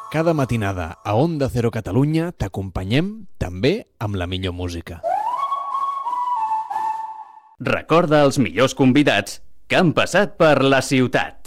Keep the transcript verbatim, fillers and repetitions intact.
Cada matinada a Onda Cero Catalunya t'acompanyem també amb la millor música. Recorda els millors convidats que han passat per la ciutat.